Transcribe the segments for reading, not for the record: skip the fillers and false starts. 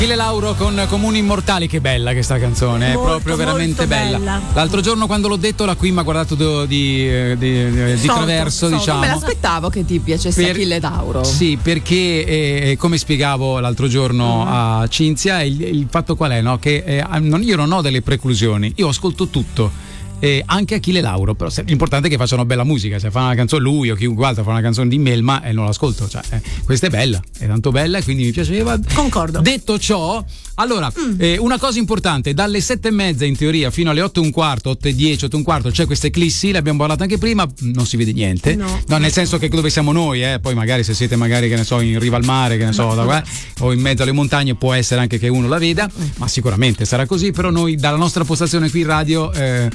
Achille Lauro con Comuni Immortali, che bella questa canzone, è proprio veramente bella. L'altro giorno quando l'ho detto la qui mi ha guardato di traverso, diciamo. Me l'aspettavo che ti piacesse Achille Lauro. Sì, perché come spiegavo l'altro giorno a Cinzia, il fatto qual è, no? Che io non ho delle preclusioni, io ascolto tutto. Anche Achille Lauro, però l'importante è che faccia una bella musica. Se fa una canzone lui o chiunque altro fa una canzone di Melma e non l'ascolto, cioè, questa è bella, è tanto bella e quindi mi piaceva. Concordo. Detto ciò, allora una cosa importante, dalle 7:30 in teoria fino alle 8:15, 8:10, 8:15 c'è questa eclissi, l'abbiamo parlato anche prima, non si vede niente, no, nel senso che dove siamo noi, poi magari se siete magari che ne so in riva al mare, che ne so da qua, o in mezzo alle montagne può essere anche che uno la veda, ma sicuramente sarà così. Però noi dalla nostra postazione qui in radio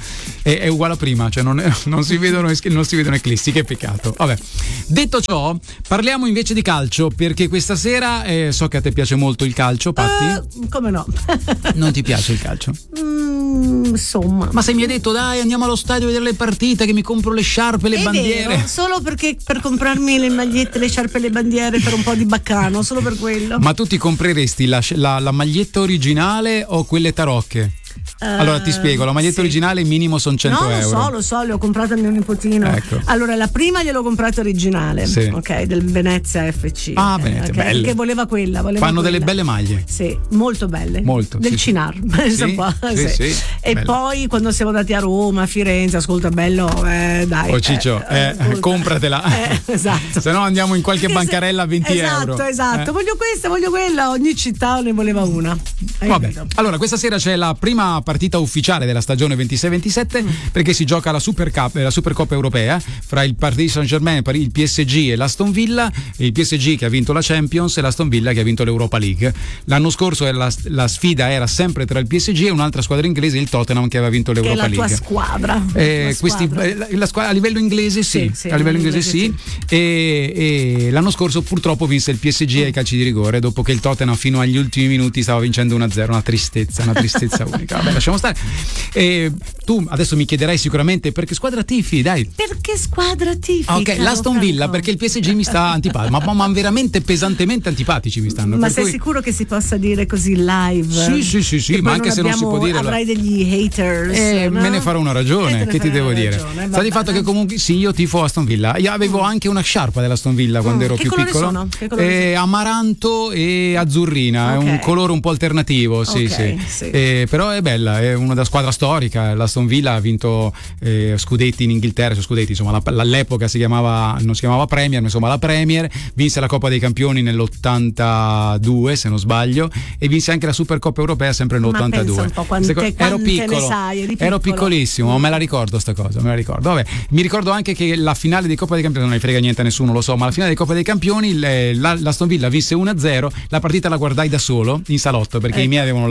è uguale a prima, cioè non si vedono eclissi, che peccato. Vabbè, detto ciò, parliamo invece di calcio, perché questa sera so che a te piace molto il calcio, Patti. Come no? Non ti piace il calcio? Insomma. Ma se mi hai detto dai andiamo allo stadio a vedere le partite, che mi compro le sciarpe, le bandiere. Vero, solo perché per comprarmi le magliette, le sciarpe e le bandiere per un po' di baccano, solo per quello. Ma tu ti compreresti la maglietta originale o quelle tarocche? Allora ti spiego, la maglietta originale minimo sono 100 euro. Lo so, le ho comprate a mio nipotino. Ecco. Allora la prima gliel'ho comprata originale, sì. Ok, del Venezia FC. Venezia, okay, perché voleva quella. Fanno delle belle maglie. Sì, molto belle. Molto. Del Cinar. Sì. E bello. Poi quando siamo andati a Roma, a Firenze, ascolta bello, dai. Oh Ciccio, compratela. Esatto. Se no andiamo in qualche bancarella a 20 euro. Esatto. Voglio questa, voglio quella, ogni città ne voleva una. Vabbè. Allora questa sera c'è la prima partita ufficiale della stagione 26-27 perché si gioca la Supercoppa europea fra il Paris Saint-Germain, il PSG e l'Aston Villa, il PSG che ha vinto la Champions e l'Aston Villa che ha vinto l'Europa League. L'anno scorso la sfida era sempre tra il PSG e un'altra squadra inglese, il Tottenham, che aveva vinto l'Europa League. Che è la tua squadra. La squadra a livello inglese sì, a livello inglese sì. E l'anno scorso purtroppo vinse il PSG ai calci di rigore, dopo che il Tottenham fino agli ultimi minuti stava vincendo 1-0, una tristezza unica. Vabbè, lasciamo stare. Tu adesso mi chiederai sicuramente perché squadra tifi, dai. Perché squadra tifi? Ok, l'Aston Villa, perché il PSG mi sta antipatico, ma veramente pesantemente antipatici mi stanno. Ma sei sicuro che si possa dire così live? Sì, ma anche se non si può dire. Avrai degli haters. No? Me ne farò una ragione, che ti devo dire? Sta di fatto che comunque sì, io tifo Aston Villa. Io avevo anche una sciarpa dell'Aston Villa quando ero più piccolo. Che colori sono? Amaranto e azzurrina, è un colore un po' alternativo, sì. Però è bella, è una squadra storica. L'Aston Villa ha vinto scudetti in Inghilterra, insomma all'epoca non si chiamava Premier, ma insomma la Premier, vinse la Coppa dei Campioni nell'82 se non sbaglio e vinse anche la Supercoppa europea sempre nell'82. Ero piccolissimo, ma me la ricordo sta cosa, Vabbè, mi ricordo anche che la finale di Coppa dei Campioni, non ne frega niente a nessuno, lo so, ma la finale di Coppa dei Campioni l'Aston Villa vinse 1-0, la partita la guardai da solo in salotto perché i miei avevano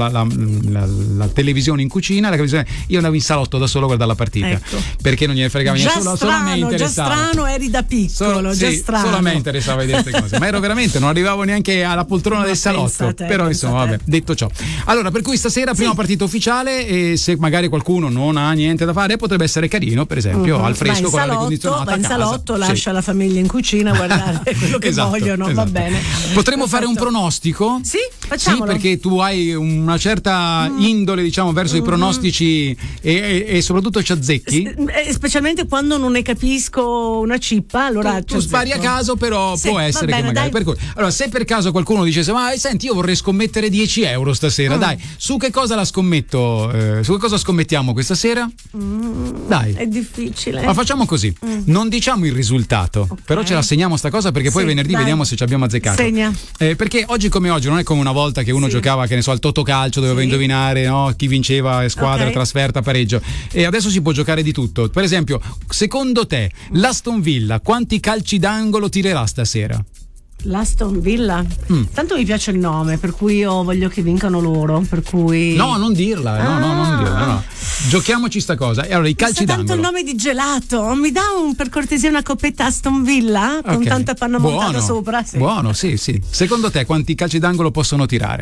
la televisione in cucina, io andavo in salotto da solo a guardare la partita, perché non gliene fregava niente, solo a me interessava. Già strano eri da piccolo, solo a me interessava vedere queste cose, ma ero veramente, non arrivavo neanche alla poltrona del salotto, però insomma vabbè, detto ciò. Allora, per cui stasera prima partita ufficiale, e se magari qualcuno non ha niente da fare potrebbe essere carino, per esempio al fresco con l'aria condizionata, va in salotto, lascia la famiglia in cucina a guardare quello che vogliono, va bene. Potremmo fare un pronostico? Sì, facciamolo. Sì, perché tu hai una certa indole, diciamo, verso i pronostici e soprattutto ci azzecchi, specialmente quando non ne capisco una cippa, allora tu spari a caso, però può essere bene, che magari per cui. Allora, se per caso qualcuno dicesse ma senti, io vorrei scommettere 10 euro stasera, dai, su che cosa la scommetto, su che cosa scommettiamo questa sera? Dai, è difficile, ma facciamo così, non diciamo il risultato, però ce la segniamo sta cosa, perché poi venerdì vediamo se ci abbiamo azzeccato. Segna. Perché oggi come oggi non è come una volta che uno giocava, che ne so, al Totocalcio, doveva indovinare, no, chi vinceva, squadra, trasferta, pareggio, e adesso si può giocare di tutto. Per esempio, secondo te l'Aston Villa quanti calci d'angolo tirerà stasera? L'Aston Villa? Tanto mi piace il nome, per cui io voglio che vincano loro, per cui... No, non dirla, non dirla, no. Giochiamoci sta cosa. E allora i calci d'angolo. Tanto il nome di gelato, mi dà per cortesia una coppetta Aston Villa con tanta panna montata sopra? Sì. Buono, sì. Secondo te quanti calci d'angolo possono tirare?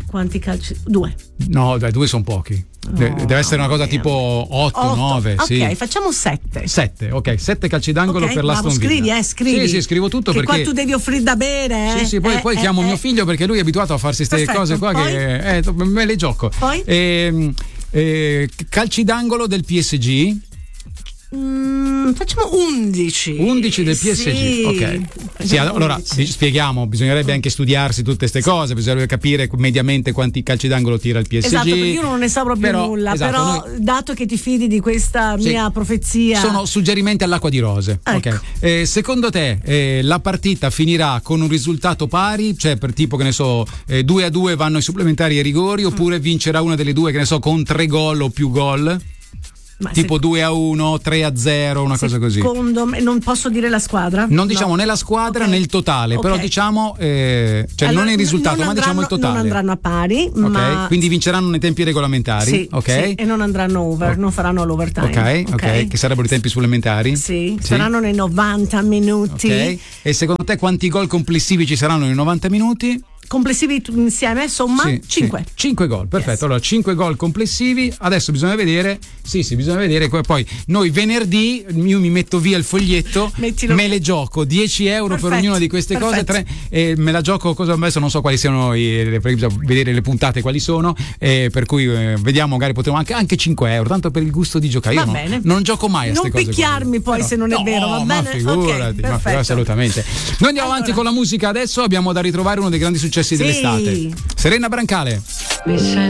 Quanti calci? 2. No, dai, 2 sono pochi. Deve essere una cosa tipo 8, 9. Ok, sì. Facciamo 7. 7, ok, 7 calci d'angolo per l'Aston Villa. Scrivi. Sì, scrivo tutto che perché qua tu devi offrire da bere. Sì, poi chiamo mio figlio perché lui è abituato a farsi queste cose qua. Poi? Che me le gioco. Poi? Calci d'angolo del PSG. Facciamo 11. 11 del PSG, sì. ok. Sì, allora spieghiamo, bisognerebbe anche studiarsi tutte queste cose, bisognerebbe capire mediamente quanti calci d'angolo tira il PSG. Esatto, perché io non ne so proprio nulla, esatto, però dato che ti fidi di questa mia profezia. Sono suggerimenti all'acqua di rose. Ecco. Okay. Secondo te la partita finirà con un risultato pari, cioè per tipo che ne so 2-2 vanno ai supplementari e ai rigori, oppure vincerà una delle due, che ne so, con 3 gol o più gol? Ma tipo 2-1, 3-0, una cosa così. Secondo me, non posso dire la squadra? Non diciamo né la squadra né il totale, però diciamo cioè allora, non il risultato, ma diciamo il totale. Non andranno a pari, ma quindi vinceranno nei tempi regolamentari, sì, ok? Sì, e non andranno over, non faranno l'overtime. Ok, che sarebbero i tempi supplementari? Sì, saranno nei 90 minuti. Ok. E secondo te quanti gol complessivi ci saranno nei 90 minuti? Complessivi insieme, somma 5. 5 gol, perfetto. Yes. Allora 5 gol complessivi. Adesso bisogna vedere. Bisogna vedere. Poi noi venerdì io mi metto via il foglietto, me le gioco 10 euro per ognuna di queste cose. 3, e me la gioco. Adesso non so quali siano, bisogna vedere le puntate quali sono. Per cui vediamo, magari potremo anche 5 euro, tanto per il gusto di giocare. Io non gioco mai a queste cose. Non picchiarmi poi se non è vero, va bene? Ma figurati, assolutamente. Noi andiamo avanti con la musica adesso. Abbiamo da ritrovare uno dei grandi successi dell'estate. Serena Brancale.